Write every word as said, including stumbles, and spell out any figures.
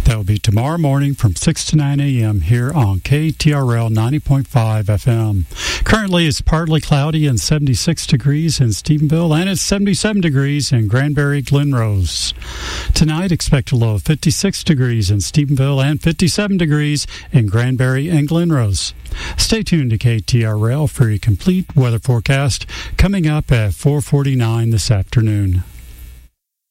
That will be tomorrow morning from six to nine a.m. here on K T R L ninety point five F M. Currently, it's partly cloudy and seventy-six degrees in Stephenville, and it's seventy-seven degrees in Granbury, Glenrose. Tonight, expect a low of fifty-six degrees in Stephenville and fifty-seven degrees in Granbury and Glenrose. Stay tuned to K T R L for a complete weather forecast coming up at four forty-nine this afternoon.